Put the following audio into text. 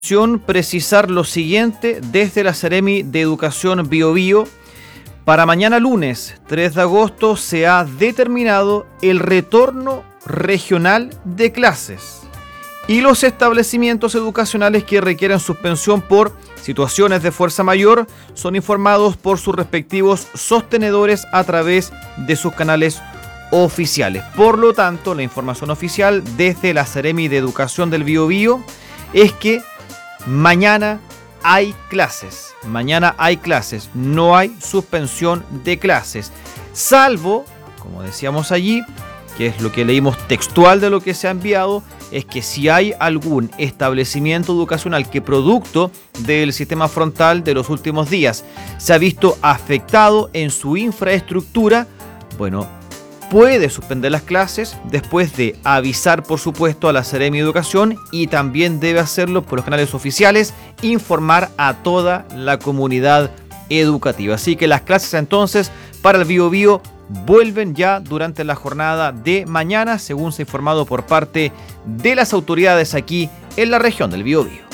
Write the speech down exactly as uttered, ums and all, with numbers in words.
Precisar lo siguiente desde la Seremi de Educación Biobío. Para mañana lunes tres de agosto se ha determinado el retorno regional de clases y los establecimientos educacionales que requieren suspensión por situaciones de fuerza mayor son informados por sus respectivos sostenedores a través de sus canales oficiales. Por lo tanto, la información oficial desde la Seremi de Educación del Biobío es que mañana hay clases, mañana hay clases, no hay suspensión de clases, salvo, como decíamos allí, que es lo que leímos textual de lo que se ha enviado, es que si hay algún establecimiento educacional que producto del sistema frontal de los últimos días se ha visto afectado en su infraestructura, bueno, puede suspender las clases después de avisar, por supuesto, a la Seremi de Educación y también debe hacerlo por los canales oficiales, informar a toda la comunidad educativa. Así que las clases entonces para el Biobío vuelven ya durante la jornada de mañana, según se ha informado por parte de las autoridades aquí en la región del Biobío.